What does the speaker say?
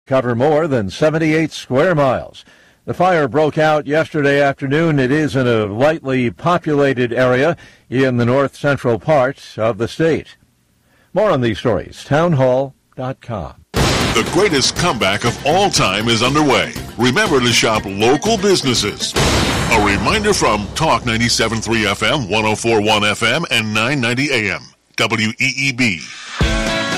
cover more than 78 square miles. The fire broke out yesterday afternoon. It is in a lightly populated area in the north-central part of the state. More on these stories, townhall.com. The greatest comeback of all time is underway. Remember to shop local businesses. A reminder from Talk 97.3 FM, 104.1 FM, and 990 AM. WEEB.